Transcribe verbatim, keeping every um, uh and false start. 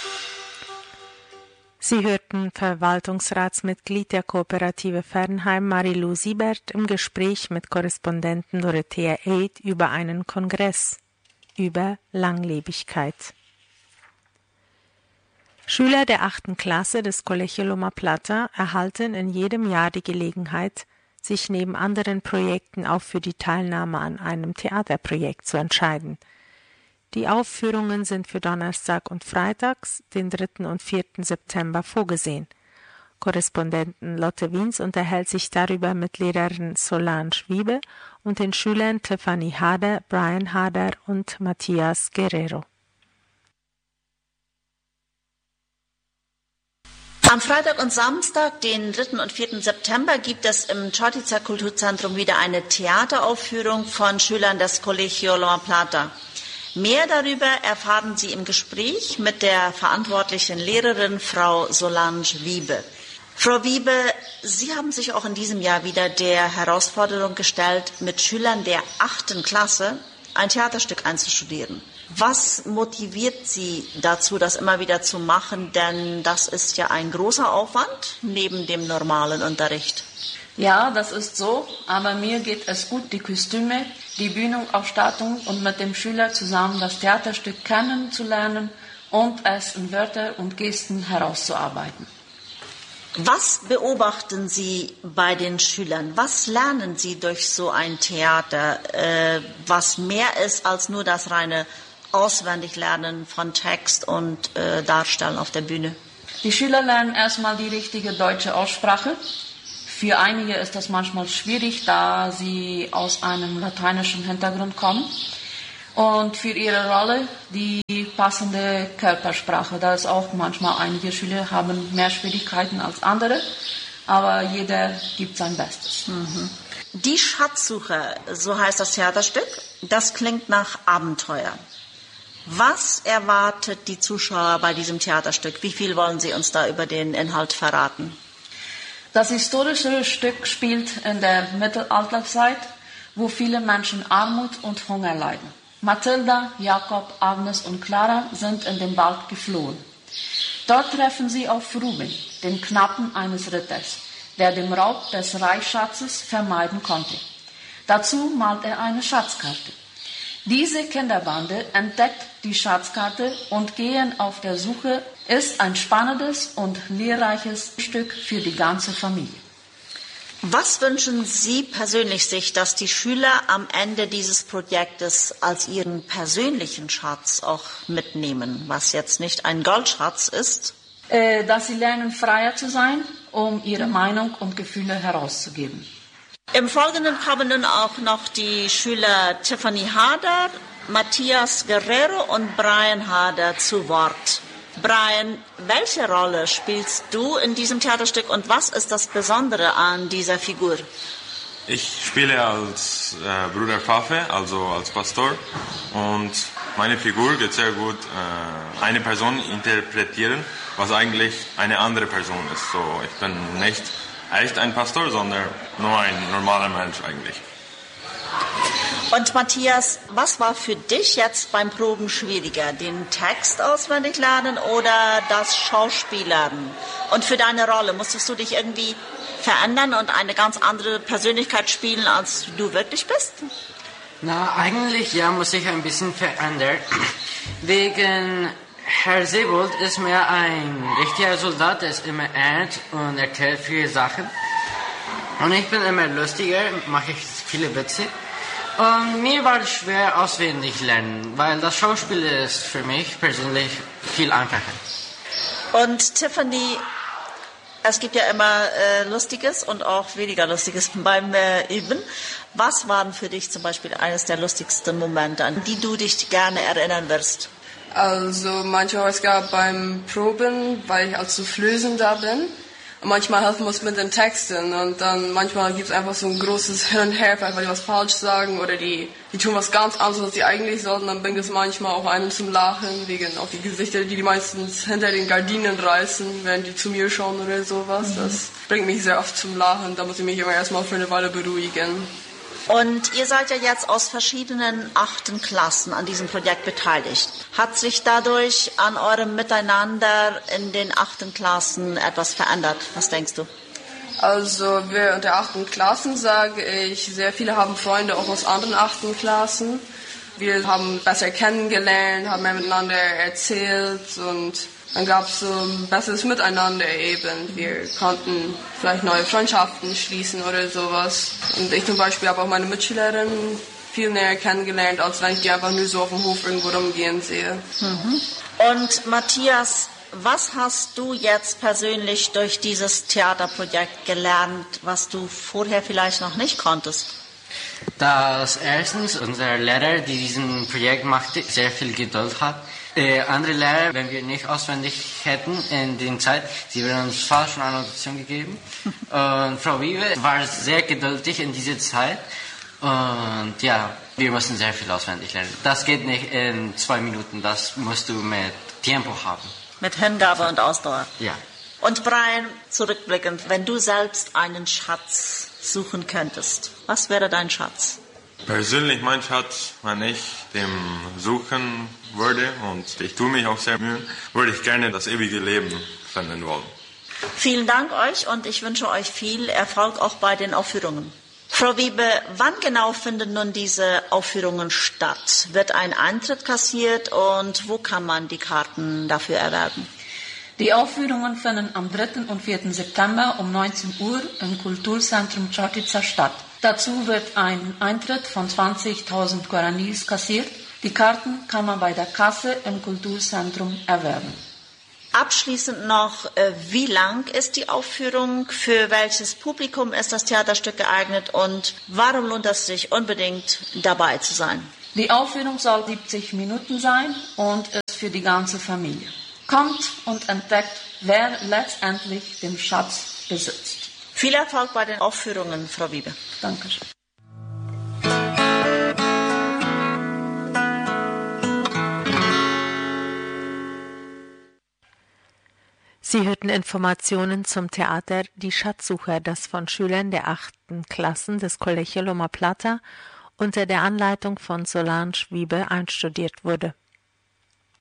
Sie hörten Verwaltungsratsmitglied der Kooperative Fernheim Marilou Siebert im Gespräch mit Korrespondentin Dorothea Eid über einen Kongress über Langlebigkeit. Schüler der achten Klasse des Colegio Loma Plata erhalten in jedem Jahr die Gelegenheit, sich neben anderen Projekten auch für die Teilnahme an einem Theaterprojekt zu entscheiden. Die Aufführungen sind für Donnerstag und Freitags, den dritten und vierten September, vorgesehen. Korrespondentin Lotte Wiens unterhält sich darüber mit Lehrerin Solange Wiebe und den Schülern Tiffany Hader, Brian Hader und Matthias Guerrero. Am Freitag und Samstag, den dritten und vierten September, gibt es im Chortizer Kulturzentrum wieder eine Theateraufführung von Schülern des Colegio Loma Plata. Mehr darüber erfahren Sie im Gespräch mit der verantwortlichen Lehrerin, Frau Solange Wiebe. Frau Wiebe, Sie haben sich auch in diesem Jahr wieder der Herausforderung gestellt, mit Schülern der achten Klasse ein Theaterstück einzustudieren. Was motiviert Sie dazu, das immer wieder zu machen? Denn das ist ja ein großer Aufwand neben dem normalen Unterricht. Ja, das ist so, aber mir geht es gut, die Kostüme, die Bühnenausstattung und mit dem Schüler zusammen das Theaterstück kennenzulernen und es in Wörter und Gesten herauszuarbeiten. Was beobachten Sie bei den Schülern? Was lernen Sie durch so ein Theater, äh, was mehr ist als nur das reine Auswendiglernen von Text und äh, Darstellen auf der Bühne? Die Schüler lernen erstmal die richtige deutsche Aussprache. Für einige ist das manchmal schwierig, da sie aus einem lateinischen Hintergrund kommen. Und für ihre Rolle die passende Körpersprache. Da ist auch manchmal einige Schüler haben mehr Schwierigkeiten als andere, aber jeder gibt sein Bestes. Mhm. Die Schatzsucher, so heißt das Theaterstück, das klingt nach Abenteuer. Was erwartet die Zuschauer bei diesem Theaterstück? Wie viel wollen Sie uns da über den Inhalt verraten? Das historische Stück spielt in der Mittelalterzeit, wo viele Menschen Armut und Hunger leiden. Mathilda, Jakob, Agnes und Clara sind in den Wald geflohen. Dort treffen sie auf Ruben, den Knappen eines Ritters, der den Raub des Reichsschatzes vermeiden konnte. Dazu malt er eine Schatzkarte. Diese Kinderbande entdeckt die Schatzkarte und gehen auf der Suche, ist ein spannendes und lehrreiches Stück für die ganze Familie. Was wünschen Sie persönlich sich, dass die Schüler am Ende dieses Projektes als ihren persönlichen Schatz auch mitnehmen, was jetzt nicht ein Goldschatz ist? Äh, dass sie lernen, freier zu sein, um ihre Meinung und Gefühle herauszugeben. Im Folgenden kommen nun auch noch die Schüler Tiffany Hader, Matthias Guerrero und Brian Hader zu Wort. Brian, welche Rolle spielst du in diesem Theaterstück und was ist das Besondere an dieser Figur? Ich spiele als äh, Bruder Pfafe, also als Pastor, und meine Figur geht sehr gut äh, eine Person interpretieren, was eigentlich eine andere Person ist. So, ich bin nicht echt ein Pastor, sondern nur ein normaler Mensch eigentlich. Und Matthias, was war für dich jetzt beim Proben schwieriger? Den Text auswendig lernen oder das Schauspielern? Und für deine Rolle, musstest du dich irgendwie verändern und eine ganz andere Persönlichkeit spielen, als du wirklich bist? Na, eigentlich ja, muss ich ein bisschen verändern. Wegen Herr Sebold ist mir ein richtiger Soldat, der ist immer ernst und erklärt viele Sachen. Und ich bin immer lustiger, mache ich viele Witze. Und mir war es schwer auswendig lernen, weil das Schauspiel ist für mich persönlich viel einfacher. Und Tiffany, es gibt ja immer äh, Lustiges und auch weniger Lustiges beim äh, Üben. Was waren für dich zum Beispiel eines der lustigsten Momente, an die du dich gerne erinnern wirst? Also manchmal es gab beim Proben, weil ich als Soufflösen da bin. Und manchmal helfen muss mit den Texten und dann manchmal gibt es einfach so ein großes Hin und Her, weil die was falsch sagen oder die, die tun was ganz anderes, als die eigentlich sollten. Dann bringt es manchmal auch einen zum Lachen, wegen auch die Gesichter, die die meistens hinter den Gardinen reißen, während die zu mir schauen oder sowas. Mhm. Das bringt mich sehr oft zum Lachen, da muss ich mich immer erstmal für eine Weile beruhigen. Und ihr seid ja jetzt aus verschiedenen achten Klassen an diesem Projekt beteiligt. Hat sich dadurch an eurem Miteinander in den achten Klassen etwas verändert? Was denkst du? Also während der achten Klassen sage ich, sehr viele haben Freunde auch aus anderen achten Klassen. Wir haben besser kennengelernt, haben mehr miteinander erzählt und dann gab es so ein besseres Miteinander eben. Wir konnten vielleicht neue Freundschaften schließen oder sowas. Und ich zum Beispiel habe auch meine Mitschülerin viel näher kennengelernt, als wenn ich die einfach nur so auf dem Hof irgendwo rumgehen sehe. Mhm. Und Matthias, was hast du jetzt persönlich durch dieses Theaterprojekt gelernt, was du vorher vielleicht noch nicht konntest? Dass erstens unser Lehrer, die diesen Projekt machte, sehr viel Geduld hat. Äh, andere Lehrer, wenn wir nicht auswendig hätten in der Zeit, sie würden uns falsche Annotation gegeben. Und Frau Wiebe war sehr geduldig in dieser Zeit. Und ja, wir mussten sehr viel auswendig lernen. Das geht nicht in zwei Minuten, das musst du mit Tempo haben. Mit Hingabe und Ausdauer. Ja. Und Brian, zurückblickend, wenn du selbst einen Schatz suchen könntest, was wäre dein Schatz? Persönlich mein Schatz, wenn ich den suchen würde, und ich tue mich auch sehr mühen, würde ich gerne das ewige Leben finden wollen. Vielen Dank euch und ich wünsche euch viel Erfolg auch bei den Aufführungen. Frau Wiebe, wann genau finden nun diese Aufführungen statt? Wird ein Eintritt kassiert und wo kann man die Karten dafür erwerben? Die Aufführungen finden am dritten und vierten September um neunzehn Uhr im Kulturzentrum Čotica statt. Dazu wird ein Eintritt von zwanzigtausend Guaranis kassiert. Die Karten kann man bei der Kasse im Kulturzentrum erwerben. Abschließend noch, wie lang ist die Aufführung? Für welches Publikum ist das Theaterstück geeignet? Und warum lohnt es sich unbedingt dabei zu sein? Die Aufführung soll siebzig Minuten sein und ist für die ganze Familie. Kommt und entdeckt, wer letztendlich den Schatz besitzt. Viel Erfolg bei den Aufführungen, Frau Wiebe. Dankeschön. Sie hörten Informationen zum Theater Die Schatzsucher, das von Schülern der achten Klassen des Colegio Loma Plata unter der Anleitung von Solange Wiebe einstudiert wurde.